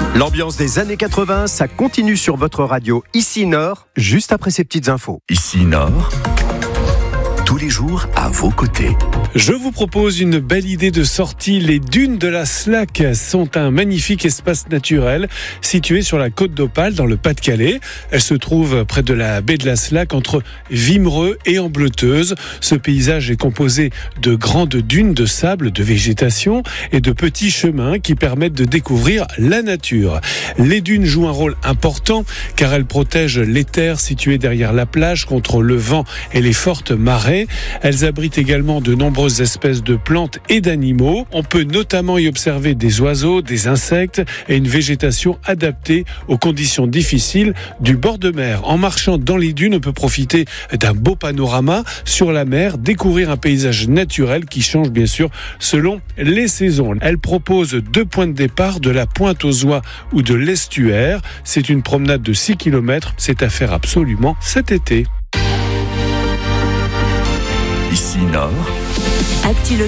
L'ambiance des années 80, ça continue sur votre radio Ici Nord, juste après ces petites infos. Ici Nord, tous les jours à vos côtés. Je vous propose une belle idée de sortie. Les dunes de la Slac sont un magnifique espace naturel situé sur la côte d'Opale dans le Pas-de-Calais. Elles se trouvent près de la baie de la Slac entre Wimereux et Ambleteuse. Ce paysage est composé de grandes dunes de sable, de végétation et de petits chemins qui permettent de découvrir la nature. Les dunes jouent un rôle important car elles protègent les terres situées derrière la plage contre le vent et les fortes marées. Elles abritent également de nombreuses espèces de plantes et d'animaux. On peut notamment y observer des oiseaux, des insectes et une végétation adaptée aux conditions difficiles du bord de mer. En marchant dans les dunes, on peut profiter d'un beau panorama sur la mer, découvrir un paysage naturel qui change bien sûr selon les saisons. Elle propose 2 points de départ, de la Pointe aux Oies ou de l'estuaire. C'est une promenade de 6 km. C'est à faire absolument cet été. Ici Nord. Actu